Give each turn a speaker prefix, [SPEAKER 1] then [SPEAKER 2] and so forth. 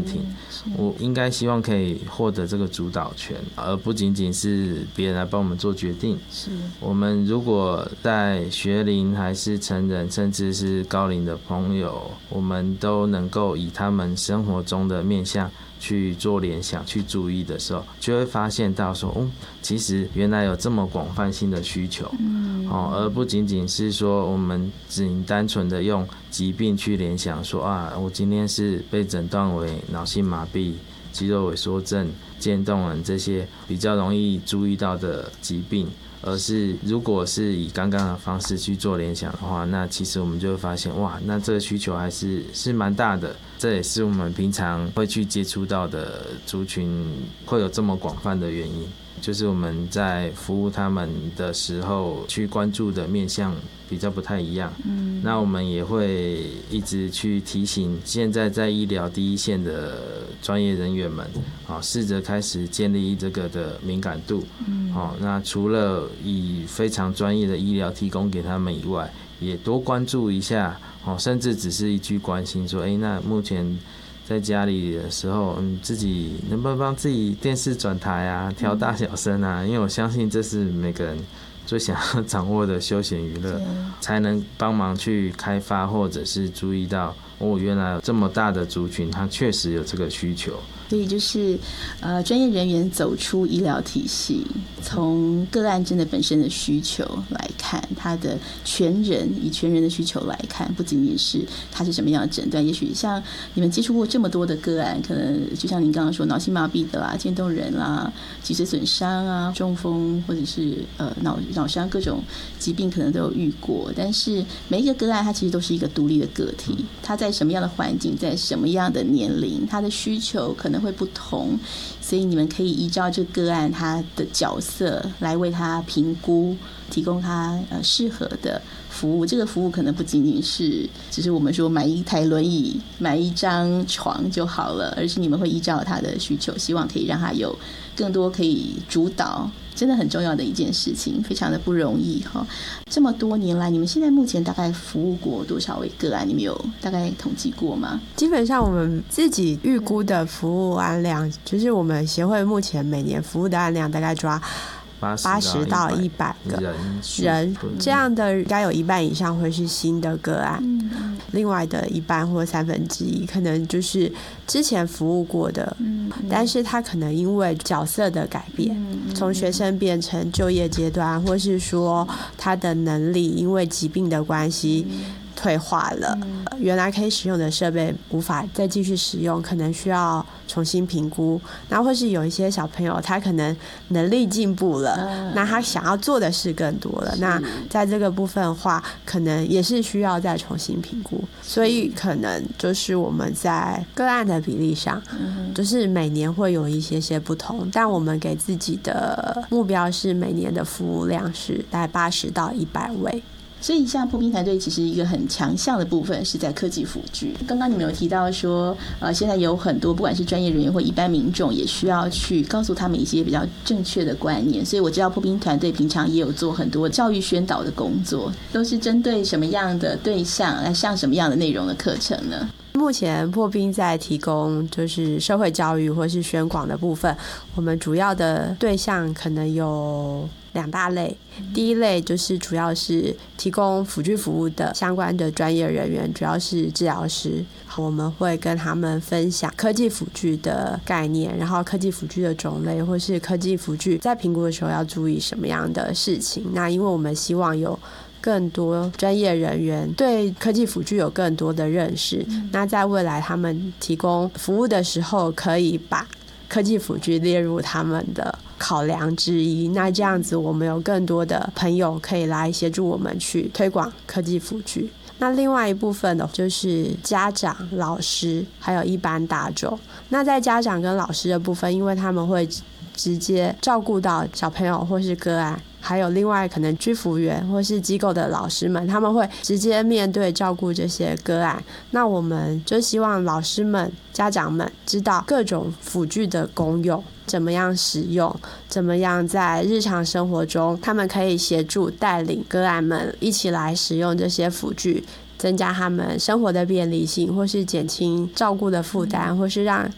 [SPEAKER 1] 庭，我应该希望可以获得这个主导权，而不仅仅是别人来帮我们做决定。
[SPEAKER 2] 是
[SPEAKER 1] 我们如果在学龄还是成人甚至是高龄的朋友，我们都能够以他们生活中的面向去做联想去注意的时候，就会发现到说其实原来有这么广泛性的需求，而不仅仅是说我们只单纯的用疾病去联想说我今天是被诊断为脑性麻痹、肌肉萎缩症、渐冻人这些比较容易注意到的疾病，而是如果是以刚刚的方式去做联想的话，那其实我们就会发现那这个需求还是蛮大的。这也是我们平常会去接触到的族群会有这么广泛的原因，就是我们在服务他们的时候去关注的面向比较不太一样。那我们也会一直去提醒现在在医疗第一线的专业人员们，试着开始建立这个的敏感度。那除了以非常专业的医疗提供给他们以外，也多关注一下，甚至只是一句关心说那目前在家里的时候自己能不能帮自己电视转台啊，调大小声啊，因为我相信这是每个人最想要掌握的休闲娱乐，才能帮忙去开发或者是注意到原来有这么大的族群他确实有这个需求。
[SPEAKER 2] 所以就是专业人员走出医疗体系，从个案真的本身的需求来看，他的以全人的需求来看，不仅仅是他是什么样的诊断。也许像你们接触过这么多的个案，可能就像您刚刚说脑性麻痹的啦、渐冻人啦、脊髓损伤啊、中风或者是脑伤各种疾病可能都有遇过，但是每一个个案它其实都是一个独立的个体，他在什么样的环境，在什么样的年龄，他的需求可能会不同，所以你们可以依照这个案他的角色来为他评估，提供他适合的服务。这个服务可能不仅仅是只是我们说买一台轮椅、买一张床就好了，而是你们会依照他的需求，希望可以让他有更多可以主导，真的很重要的一件事情，非常的不容易哈。这么多年来，你们现在目前大概服务过多少位个案？你们有大概统计过吗？
[SPEAKER 3] 基本上我们自己预估的服务案量，就是我们协会目前每年服务的案量大概抓80到100个人，这样的应该有一半以上会是新的个案，另外的一半或1/3可能就是之前服务过的，但是他可能因为角色的改变，从学生变成就业阶段，或是说他的能力因为疾病的关系退化了，原来可以使用的设备无法再继续使用，可能需要重新评估。那或是有一些小朋友他可能能力进步了，那他想要做的事更多了，那在这个部分的话可能也是需要再重新评估。所以可能就是我们在个案的比例上，就是每年会有一些不同，但我们给自己的目标是每年的服务量是大概80到100位。
[SPEAKER 2] 所以像破冰团队其实一个很强项的部分是在科技辅具。刚刚你们有提到说现在有很多不管是专业人员或一般民众也需要去告诉他们一些比较正确的观念，所以我知道破冰团队平常也有做很多教育宣导的工作，都是针对什么样的对象来上什么样的内容的课程呢？
[SPEAKER 3] 目前破冰在提供就是社会教育或是宣广的部分，我们主要的对象可能有2大类。第一类就是主要是提供辅具服务的相关的专业人员，主要是治疗师，我们会跟他们分享科技辅具的概念，然后科技辅具的种类，或是科技辅具在评估的时候要注意什么样的事情。那因为我们希望有更多专业人员对科技辅具有更多的认识，那在未来他们提供服务的时候可以把科技辅具列入他们的考量之一，那这样子我们有更多的朋友可以来协助我们去推广科技辅具。那另外一部分呢，就是家长、老师还有一般大众。那在家长跟老师的部分，因为他们会直接照顾到小朋友或是个案，还有另外可能居服员或是机构的老师们，他们会直接面对照顾这些个案。那我们就希望老师们、家长们知道各种辅具的功用，怎么样使用，怎么样在日常生活中他们可以协助带领个案们一起来使用这些辅具，增加他们生活的便利性，或是减轻照顾的负担，或是让